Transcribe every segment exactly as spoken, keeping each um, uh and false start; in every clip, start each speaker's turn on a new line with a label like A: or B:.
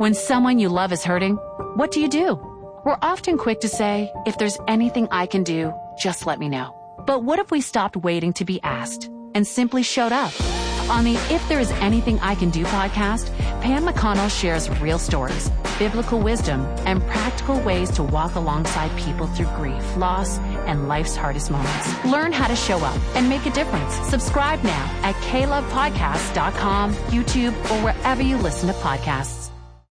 A: When someone you love is hurting, what do you do? We're often quick to say, if there's anything I can do, just let me know. But what if we stopped waiting to be asked and simply showed up? On the If There Is Anything I Can Do podcast, Pam McConnell shares real stories, biblical wisdom, and practical ways to walk alongside people through grief, loss, and life's hardest moments. Learn how to show up and make a difference. Subscribe now at k love podcast dot com, YouTube, or wherever you listen to podcasts.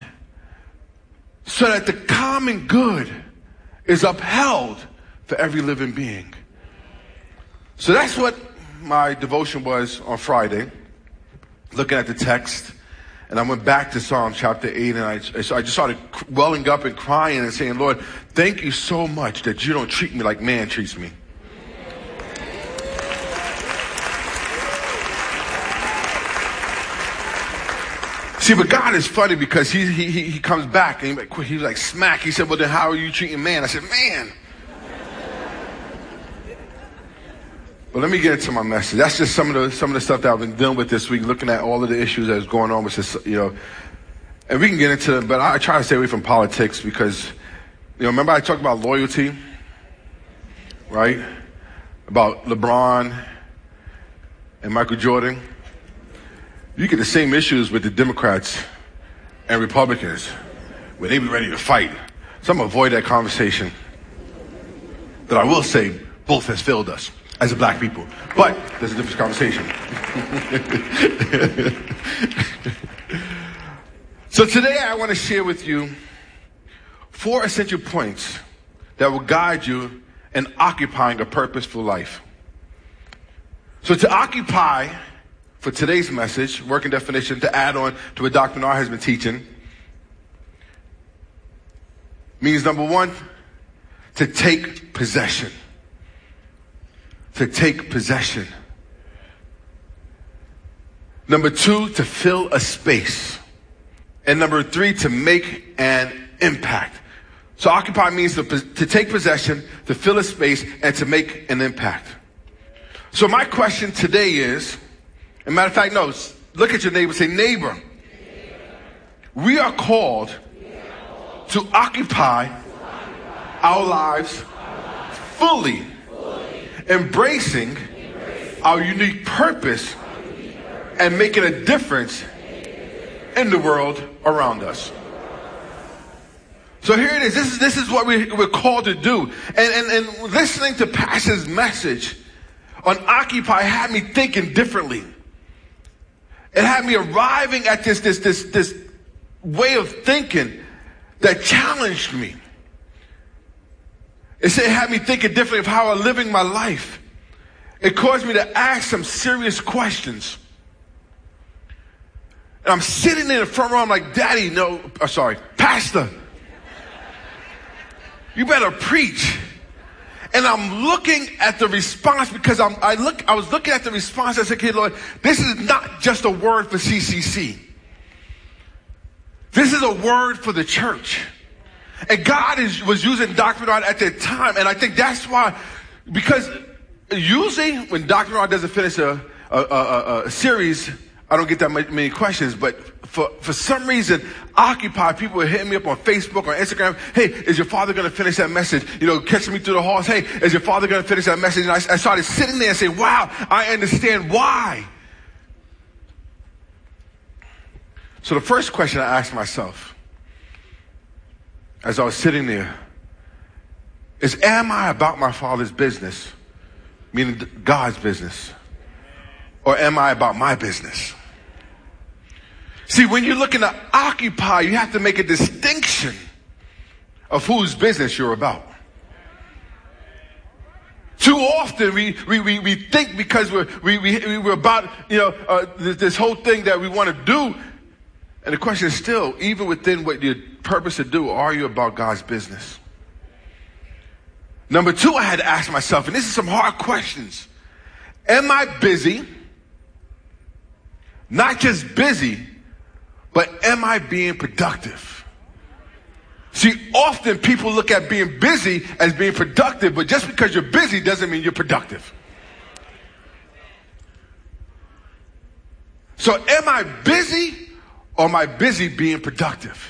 B: So that the common good is upheld for every living being. So that's what my devotion was on Friday, looking at the text. And I went back to Psalm chapter eight, and I, so I just started welling up and crying and saying, Lord, thank you so much that you don't treat me like man treats me. See, but God is funny because he he he comes back and he, he's like smack. He said, well, then how are you treating man? I said, man. But let me get into my message. That's just some of the some of the stuff that I've been dealing with this week, looking at all of the issues that's going on with this, you know. And we can get into it, but I try to stay away from politics because, you know, remember I talked about loyalty, right? About LeBron and Michael Jordan. You get the same issues with the Democrats and Republicans where they be ready to fight. So I'm going to avoid that conversation. But I will say, both has failed us as a black people. But there's a different conversation. So today I want to share with you four essential points that will guide you in occupying a purposeful life. So to occupy, for today's message, working definition, to add on to what Doctor Bernard has been teaching, means number one, to take possession. To take possession. Number two, to fill a space. And number three, to make an impact. So occupy means to, to take possession, to fill a space, and to make an impact. So my question today is, as a matter of fact, no, look at your neighbor, say, neighbor, we are called to occupy our lives fully, embracing our unique purpose and making a difference in the world around us. So here it is. This is, this is what we, we're called to do. And, and, and listening to Pastor's message on Occupy had me thinking differently. It had me arriving at this, this, this, this way of thinking that challenged me. It said, it had me thinking differently of how I'm living my life. It caused me to ask some serious questions. And I'm sitting in the front row, I'm like, Daddy, no, oh, sorry, Pastor, you better preach. And I'm looking at the response because I'm, I look, I was looking at the response. I said, okay, Lord, this is not just a word for C C C. This is a word for the church. And God is, was using Doctor Bernard at that time. And I think that's why, because usually when Doctor Bernard doesn't finish a, a, a, a series, I don't get that many questions, but for, for some reason, Occupy, people are hitting me up on Facebook or Instagram. Hey, is your father going to finish that message? You know, catching me through the halls. Hey, is your father going to finish that message? And I, I started sitting there and saying, wow, I understand why. So the first question I asked myself as I was sitting there is, am I about my father's business, meaning God's business, or am I about my business? See, when you're looking to occupy, you have to make a distinction of whose business you're about. Too often we we we, we think because we're we, we we're about you know uh, this, this whole thing that we want to do, and the question is still, even within what your purpose to do, are you about God's business? Number two, I had to ask myself, and this is some hard questions: am I busy? Not just busy, but am I being productive? See, often people look at being busy as being productive, but just because you're busy doesn't mean you're productive. So am I busy or am I busy being productive?